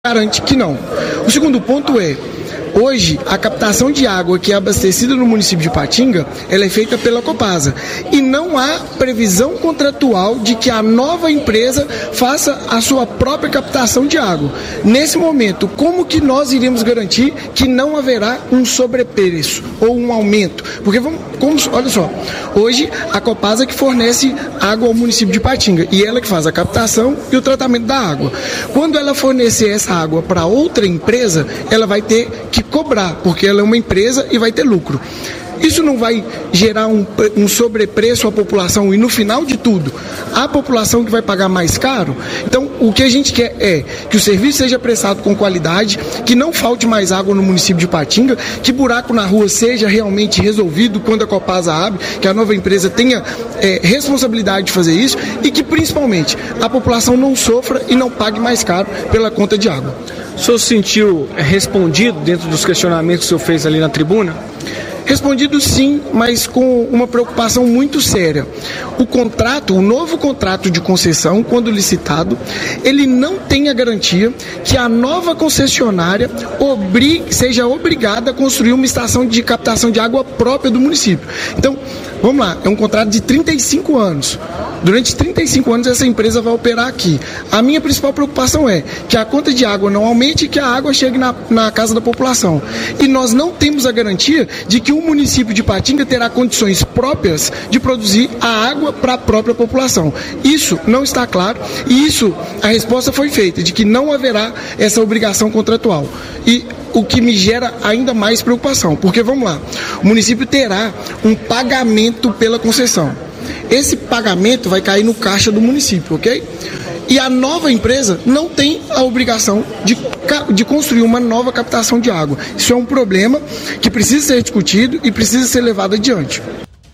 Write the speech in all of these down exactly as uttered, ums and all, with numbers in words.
garante que não. O segundo ponto é, hoje, a captação de água que é abastecida no município de Ipatinga, ela é feita pela Copasa. E não há previsão contratual de que a nova empresa faça a sua própria captação de água. Nesse momento, como que nós iremos garantir que não haverá um sobrepreço ou um aumento? Porque, vamos, como, olha só, hoje a Copasa que fornece água ao município de Ipatinga e ela que faz a captação e o tratamento da água. Quando ela fornecer essa água para outra empresa, ela vai ter que cobrar, porque ela é uma empresa e vai ter lucro. Isso não vai gerar um, um sobrepreço à população e no final de tudo, a população que vai pagar mais caro? Então, o que a gente quer é que o serviço seja prestado com qualidade, que não falte mais água no município de Ipatinga, que buraco na rua seja realmente resolvido quando a Copasa abre, que a nova empresa tenha é, responsabilidade de fazer isso e que, principalmente, a população não sofra e não pague mais caro pela conta de água. O senhor se sentiu respondido dentro dos questionamentos que o senhor fez ali na tribuna? Respondido sim, mas com uma preocupação muito séria. O contrato, o novo contrato de concessão, quando licitado, ele não tem a garantia que a nova concessionária obrigue, seja obrigada a construir uma estação de captação de água própria do município. Então, vamos lá, é um contrato de trinta e cinco anos. Durante trinta e cinco anos essa empresa vai operar aqui. A minha principal preocupação é que a conta de água não aumente e que a água chegue na, na casa da população. E nós não temos a garantia de que o município de Ipatinga terá condições próprias de produzir a água para a própria população. Isso não está claro e isso, a resposta foi feita, de que não haverá essa obrigação contratual. E o que me gera ainda mais preocupação, porque vamos lá, o município terá um pagamento pela concessão. Esse pagamento vai cair no caixa do município, ok? E a nova empresa não tem a obrigação de, de construir uma nova captação de água. Isso é um problema que precisa ser discutido e precisa ser levado adiante.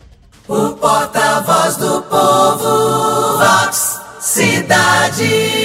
O porta-voz do povo, Vox Cidade.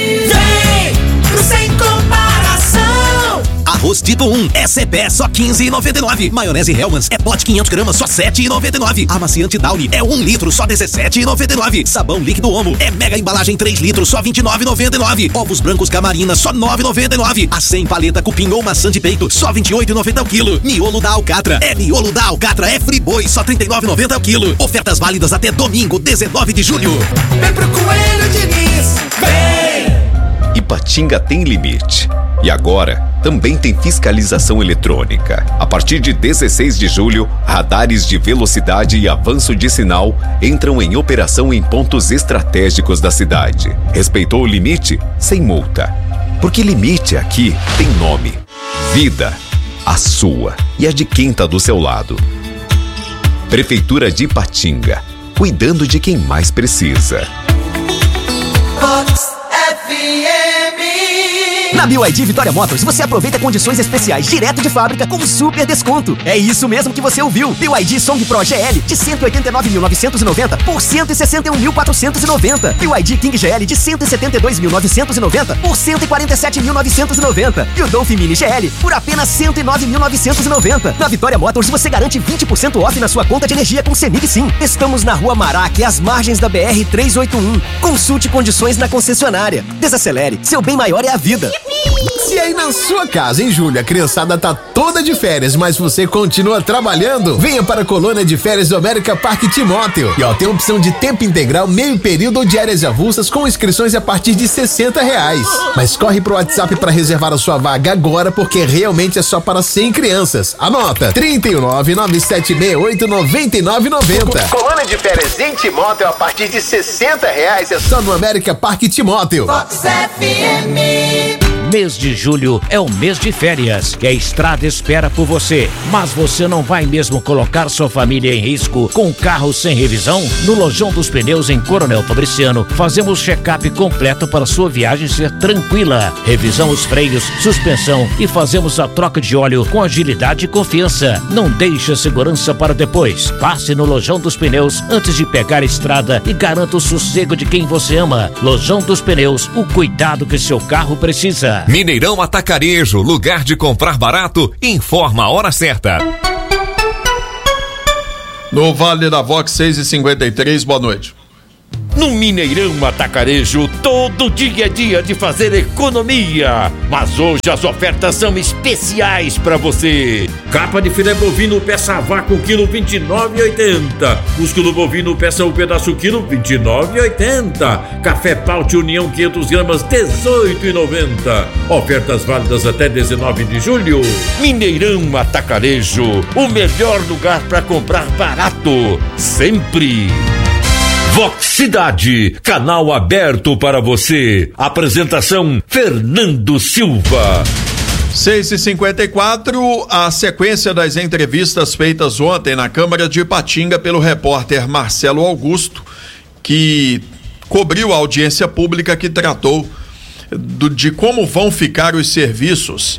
Vem pro Sem Comparação. Arroz tipo um, S C P só quinze reais e noventa e nove. Maionese Hellmann's é pote quinhentos gramas, só sete reais e noventa e nove. Amaciante Downy é um litro, só dezessete reais e noventa e nove. Sabão líquido Omo é mega embalagem três litros, só vinte e nove reais e noventa e nove. Ovos brancos Camarina, só nove reais e noventa e nove. A cem paleta cupim ou maçã de peito, só vinte e oito reais e noventa o quilo. Miolo da Alcatra, é miolo da Alcatra, é Friboi, só trinta e nove reais e noventa o quilo. Ofertas válidas até domingo, dezenove de julho. Vem pro Coelho Diniz, vem! Ipatinga tem limite. E agora, também tem fiscalização eletrônica. A partir de dezesseis de julho, radares de velocidade e avanço de sinal entram em operação em pontos estratégicos da cidade. Respeitou o limite? Sem multa. Porque limite aqui tem nome. Vida. A sua e a de quem tá do seu lado. Prefeitura de Ipatinga. Cuidando de quem mais precisa. Vox F M. Na B Y D Vitória Motors, você aproveita condições especiais direto de fábrica com super desconto. É isso mesmo que você ouviu. B Y D Song Pro G L de cento e oitenta e nove mil novecentos e noventa por cento e sessenta e um mil quatrocentos e noventa. B Y D King G L de cento e setenta e dois mil novecentos e noventa por cento e quarenta e sete mil novecentos e noventa. E o Dolphin Mini G L por apenas cento e nove mil novecentos e noventa. Na Vitória Motors você garante vinte por cento off na sua conta de energia com Semig Sim. Estamos na Rua Marac, às margens da B R trezentos e oitenta e um. Consulte condições na concessionária. Desacelere, seu bem maior é a vida. Se aí na sua casa, em julho, a criançada tá toda de férias, mas você continua trabalhando, venha para a colônia de férias do América Parque Timóteo. E ó, tem opção de tempo integral, meio período ou diárias avulsas com inscrições a partir de sessenta reais. Mas corre pro WhatsApp para reservar a sua vaga agora, porque realmente é só para cem crianças. Anota, trinta e nove, nove sete seis oito, noventa e nove noventa. Colônia de férias em Timóteo a partir de sessenta reais, é só no América Parque Timóteo. Vox F M. Mês de julho é o mês de férias e a estrada espera por você. Mas você não vai mesmo colocar sua família em risco com o carro sem revisão? No Lojão dos Pneus em Coronel Fabriciano, fazemos check-up completo para sua viagem ser tranquila. Revisamos os freios, suspensão e fazemos a troca de óleo com agilidade e confiança. Não deixe a segurança para depois. Passe no Lojão dos Pneus antes de pegar a estrada e garanta o sossego de quem você ama. Lojão dos Pneus, o cuidado que seu carro precisa. Mineirão Atacarejo, lugar de comprar barato, informa a hora certa. No Vale da Vox seis e cinquenta e três, boa noite. No Mineirão Atacarejo, todo dia é dia de fazer economia. Mas hoje as ofertas são especiais para você. Capa de filé bovino peça vácuo quilo vinte e nove reais e oitenta centavos. Músculo bovino peça um pedaço quilo vinte e nove reais e oitenta centavos. Café Paute União quinhentos gramas dezoito reais e noventa centavos. Ofertas válidas até dezenove de julho. Mineirão Atacarejo, o melhor lugar para comprar barato, sempre. Vox Cidade, canal aberto para você. Apresentação Fernando Silva. seis e cinquenta e quatro, a sequência das entrevistas feitas ontem na Câmara de Ipatinga pelo repórter Marcelo Augusto, que cobriu a audiência pública que tratou do, de como vão ficar os serviços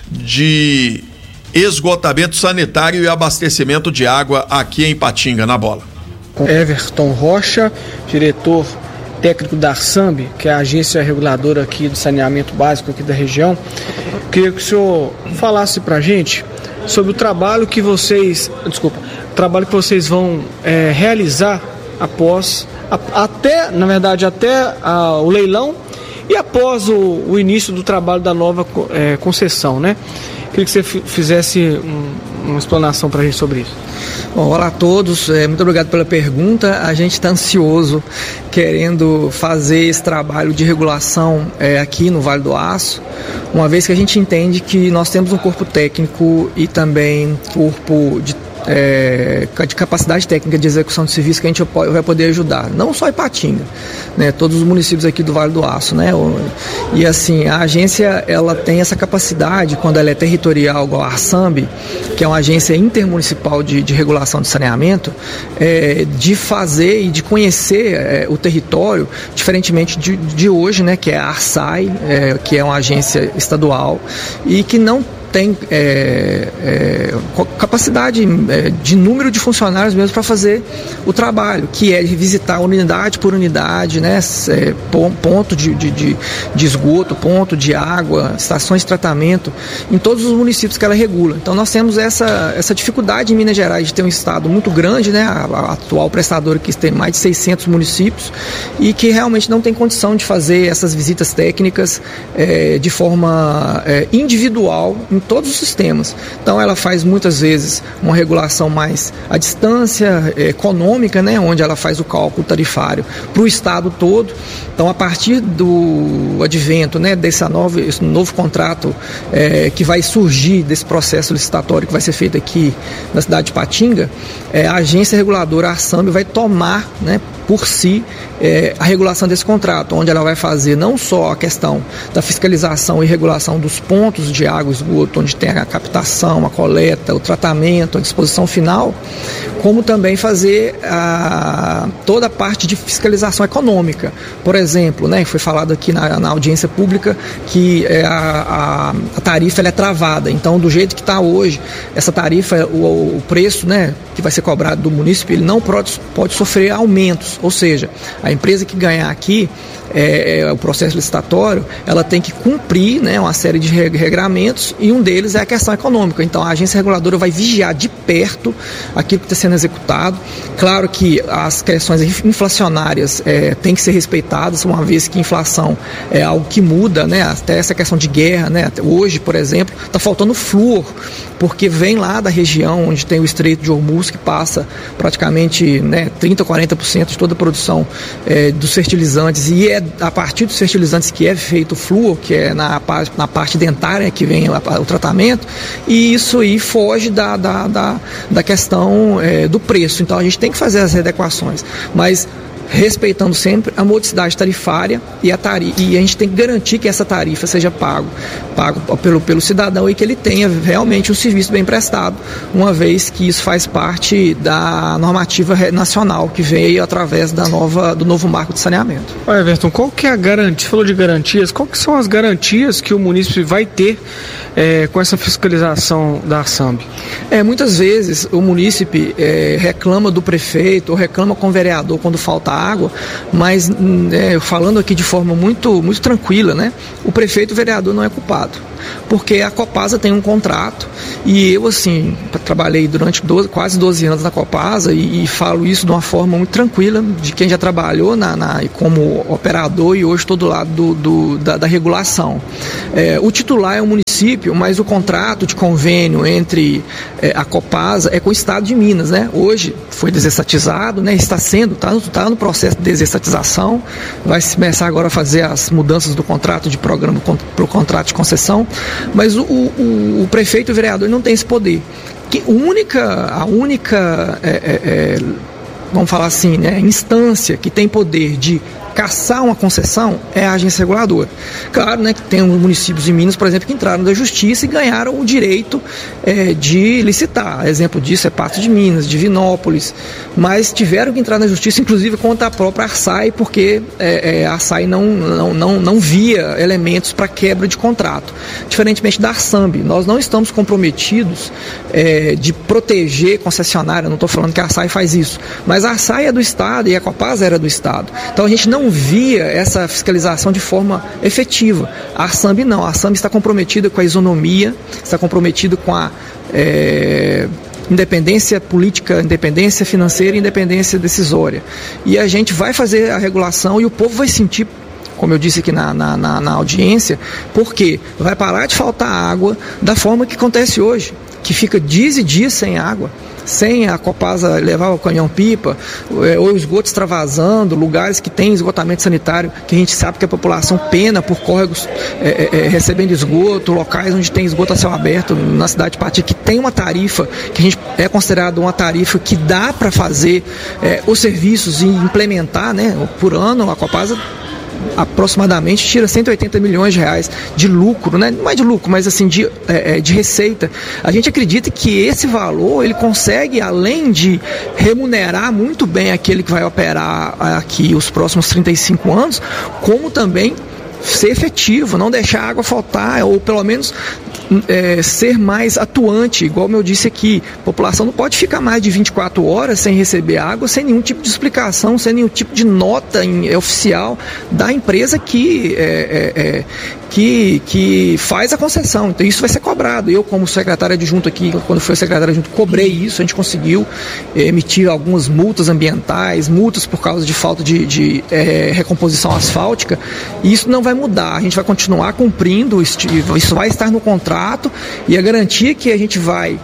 de esgotamento sanitário e abastecimento de água aqui em Ipatinga, na bola. Everton Rocha, diretor técnico da Arsamb, que é a agência reguladora aqui do saneamento básico aqui da região. Queria que o senhor falasse pra gente sobre o trabalho que vocês, desculpa, o trabalho que vocês vão é, realizar após, a, até, na verdade, até a, o leilão e após o, o início do trabalho da nova é, concessão, né? Queria que você fizesse um, uma explanação para a gente sobre isso. Bom, olá a todos, é, muito obrigado pela pergunta. A gente está ansioso, querendo fazer esse trabalho de regulação é, aqui no Vale do Aço, uma vez que a gente entende que nós temos um corpo técnico e também corpo de É, de capacidade técnica de execução de serviço que a gente vai poder ajudar, não só Ipatinga, né, todos os municípios aqui do Vale do Aço, né, e assim, a agência ela tem essa capacidade, quando ela é territorial, igual a Arsamb, que é uma agência intermunicipal de, de regulação de saneamento, é, de fazer e de conhecer é, o território, diferentemente de, de hoje, né, que é a Arsai, é, que é uma agência estadual e que não tem é, é, capacidade é, de número de funcionários mesmo para fazer o trabalho, que é visitar unidade por unidade, né, é, ponto de, de, de esgoto, ponto de água, estações de tratamento, em todos os municípios que ela regula. Então nós temos essa, essa dificuldade em Minas Gerais de ter um estado muito grande, né, a, a atual prestadora que tem mais de seiscentos municípios e que realmente não tem condição de fazer essas visitas técnicas é, de forma é, individual em todos os sistemas. Então ela faz muitas vezes uma regulação mais à distância, é, econômica, né, onde ela faz o cálculo tarifário para o estado todo. Então a partir do advento, né, desse novo, esse novo contrato é, que vai surgir desse processo licitatório que vai ser feito aqui na cidade de Ipatinga, é, a agência reguladora, a Arsamb, vai tomar, né, por si é, a regulação desse contrato, onde ela vai fazer não só a questão da fiscalização e regulação dos pontos de água e esgoto, onde tem a captação, a coleta, o tratamento, a disposição final, como também fazer a, toda a parte de fiscalização econômica. Por exemplo, né, foi falado aqui na, na audiência pública que é, a, a, a tarifa ela é travada. Então, do jeito que está hoje, essa tarifa, o, o preço, né, que vai ser cobrado do município, ele não pode, pode sofrer aumentos. Ou seja, a empresa que ganhar aqui é, é, o processo licitatório, ela tem que cumprir, né, uma série de regramentos e um deles é a questão econômica. Então a agência reguladora vai vigiar de perto aquilo que está sendo executado. Claro que as questões inflacionárias é, têm que ser respeitadas, uma vez que inflação é algo que muda, né, até essa questão de guerra, né, hoje, por exemplo, está faltando flúor, porque vem lá da região onde tem o Estreito de Hormuz, que passa praticamente, né, trinta, quarenta por cento de toda a produção é, dos fertilizantes, e é a partir dos fertilizantes que é feito o flúor, que é na, na parte dentária que vem o, o tratamento, e isso aí foge da, da, da, da questão é, do preço. Então a gente tem que fazer as adequações, mas respeitando sempre a modicidade tarifária e a, tarifa, e a gente tem que garantir que essa tarifa seja pago, pago pelo, pelo cidadão e que ele tenha realmente um serviço bem prestado, uma vez que isso faz parte da normativa nacional que veio através da nova, do novo marco de saneamento. Olha, Everton, qual que é a garantia, você falou de garantias, qual que são as garantias que o município vai ter é, com essa fiscalização da Arsamb? É, muitas vezes o município é, reclama do prefeito ou reclama com o vereador quando falta água, mas é, falando aqui de forma muito, muito tranquila, né? O prefeito e o vereador não é culpado. porque a Copasa tem um contrato e eu, assim, trabalhei durante doze, quase doze anos na Copasa e, e falo isso de uma forma muito tranquila, de quem já trabalhou na, na, como operador e hoje estou do lado do, do, da, da regulação. É, o titular é o município, mas o contrato de convênio entre é, a Copasa é com o Estado de Minas, né? Hoje foi desestatizado, né? Está sendo, está tá no processo de desestatização, vai começar agora a fazer as mudanças do contrato de programa para o contrato de concessão, mas o, o, o prefeito e o vereador não tem esse poder. Que única, a única, é, é, é, vamos falar assim, né, instância que tem poder de caçar uma concessão é a agência reguladora. Claro, né, que tem municípios em Minas, por exemplo, que entraram da justiça e ganharam o direito é, de licitar. Exemplo disso é Patos de Minas, Divinópolis, mas tiveram que entrar na justiça, inclusive contra a própria Arsai, porque é, é, a Arsai não, não, não, não via elementos para quebra de contrato. Diferentemente da Arsamb, nós não estamos comprometidos é, de proteger concessionária, não estou falando que a Arsai faz isso, mas a Arsai é do Estado e a Copasa era do Estado. Então a gente não via essa fiscalização de forma efetiva. A Arsamb não, a Arsamb está comprometida com a isonomia, está comprometida com a é, independência política, independência financeira e independência decisória. E a gente vai fazer a regulação e o povo vai sentir, como eu disse aqui na, na, na, na audiência, porque vai parar de faltar água da forma que acontece hoje, que fica dias e dias sem água, sem a Copasa levar o caminhão-pipa, ou esgoto extravasando, lugares que tem esgotamento sanitário, que a gente sabe que a população pena por córregos é, é, recebendo esgoto, locais onde tem esgoto a céu aberto, na cidade de Patinga, que tem uma tarifa, que a gente é considerado uma tarifa que dá para fazer é, os serviços e implementar, né, por ano. A Copasa aproximadamente tira cento e oitenta milhões de reais de lucro, né? Não é de lucro, mas assim de, é, de receita. A gente acredita que esse valor ele consegue, além de remunerar muito bem aquele que vai operar aqui os próximos trinta e cinco anos, como também ser efetivo, não deixar a água faltar, ou pelo menos é, ser mais atuante, igual eu disse aqui. A população não pode ficar mais de vinte e quatro horas sem receber água, sem nenhum tipo de explicação, sem nenhum tipo de nota em, é, oficial da empresa que, é, é, é, que, que faz a concessão. Então isso vai ser cobrado. Eu, como secretário adjunto aqui, quando fui secretário adjunto, cobrei isso, a gente conseguiu emitir algumas multas ambientais, multas por causa de falta de, de é, recomposição asfáltica, e isso não vai mudar, a gente vai continuar cumprindo, isso vai estar no contrato, e a garantia que a gente vai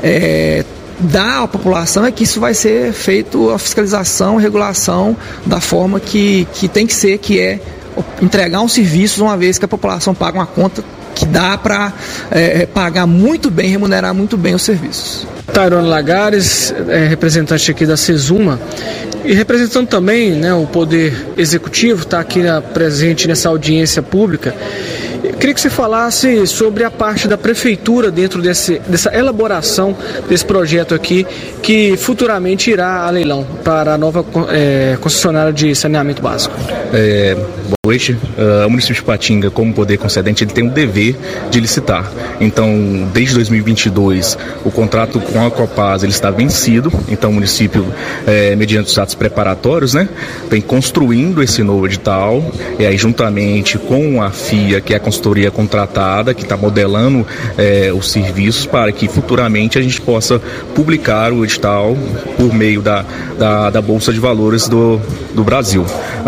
é, dar à população é que isso vai ser feito a fiscalização, a regulação da forma que, que tem que ser, que é entregar um serviço, uma vez que a população paga uma conta que dá para é, pagar muito bem, remunerar muito bem os serviços. Tairone Lagares, é, representante aqui da Sesuma, e representando também, né, o Poder Executivo, está aqui na, presente nessa audiência pública. Eu queria que você falasse sobre a parte da Prefeitura dentro desse, dessa elaboração desse projeto aqui, que futuramente irá a leilão para a nova é, concessionária de saneamento básico. É, boa noite. Uh, o município de Patinga, como poder concedente, ele tem o dever de licitar. Então, desde dois mil e vinte e dois, o contrato com a Copasa ele está vencido. Então, o município, é, mediante os atos preparatórios, né, vem construindo esse novo edital, e aí juntamente com a FIA, que é a consultoria contratada, que está modelando é, os serviços para que futuramente a gente possa publicar o edital por meio da, da, da Bolsa de Valores do, do Brasil.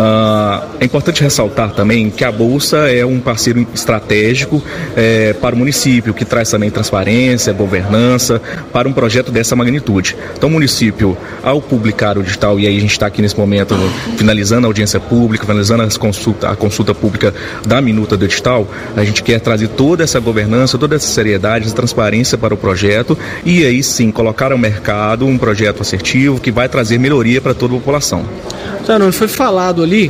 Uh, é importante ressaltar também que a Bolsa é um parceiro estratégico é, para o município, que traz também transparência, governança para um projeto dessa magnitude. Então o município, ao publicar o edital, e aí a gente está aqui nesse momento finalizando a audiência pública, finalizando as consulta, a consulta pública da minuta do edital, a gente quer trazer toda essa governança, toda essa seriedade, essa transparência para o projeto, e aí sim colocar ao mercado um projeto assertivo que vai trazer melhoria para toda a população. Então, foi falado ali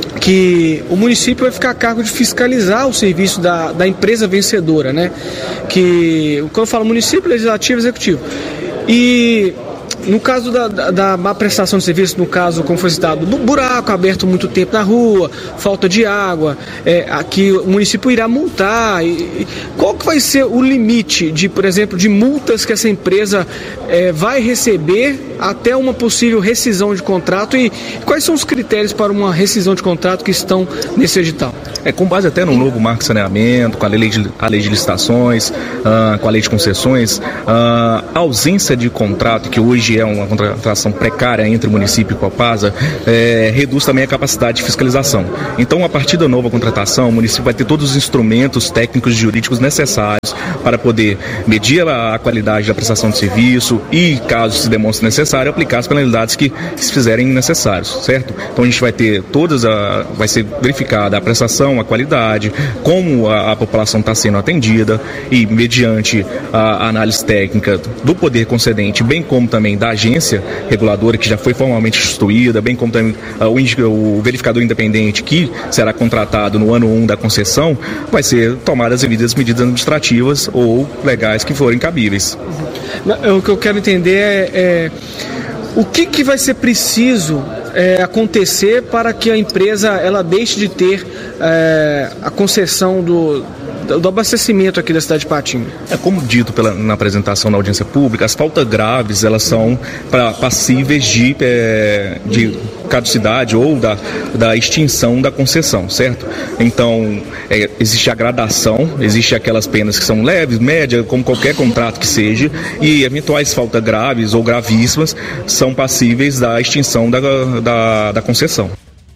que o município vai ficar a cargo de fiscalizar o serviço da, da empresa vencedora, né? Que, quando eu falo município, legislativo, executivo. E no caso da, da, da má prestação de serviço, no caso, como foi citado, do buraco aberto muito tempo na rua, falta de água, é, aqui o município irá multar. E, e qual que vai ser o limite de, por exemplo, de multas que essa empresa é, vai receber até uma possível rescisão de contrato, e quais são os critérios para uma rescisão de contrato que estão nesse edital? É, com base até no novo marco de saneamento, com a lei de, a lei de licitações, uh, com a lei de concessões, uh, a ausência de contrato, que hoje é uma contratação precária entre o município e a Copasa, é, reduz também a capacidade de fiscalização. Então, a partir da nova contratação, o município vai ter todos os instrumentos técnicos e jurídicos necessários para poder medir a, a qualidade da prestação de serviço e, caso se demonstre necessário, aplicar as penalidades que, que se fizerem necessários, certo? Então, a gente vai ter todas, a, vai ser verificada a prestação, a qualidade, como a, a população está sendo atendida, e mediante a, a análise técnica do poder concedente, bem como também da agência reguladora, que já foi formalmente instituída, bem como também uh, o, o verificador independente, que será contratado no ano um da concessão, vai ser tomadas as devidas medidas administrativas ou legais que forem cabíveis. O que eu quero entender é, é o que, que vai ser preciso é, acontecer para que a empresa ela deixe de ter é, a concessão do, do abastecimento aqui da cidade de Patinga. É como dito pela, na apresentação na audiência pública, as faltas graves elas são pra, passíveis de, é, de caducidade ou da, da extinção da concessão, certo? Então, é, existe a gradação, existe aquelas penas que são leves, médias, como qualquer contrato que seja, e eventuais faltas graves ou gravíssimas são passíveis da extinção da, da, da concessão.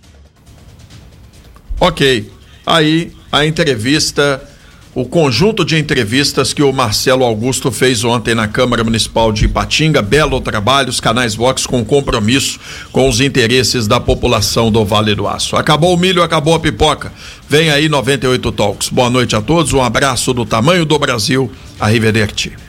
Ok, aí a entrevista, o conjunto de entrevistas que o Marcelo Augusto fez ontem na Câmara Municipal de Ipatinga. Belo trabalho, os canais Vox com compromisso com os interesses da população do Vale do Aço. Acabou o milho, acabou a pipoca. Vem aí noventa e oito Talks. Boa noite a todos, um abraço do tamanho do Brasil. Arrivederci.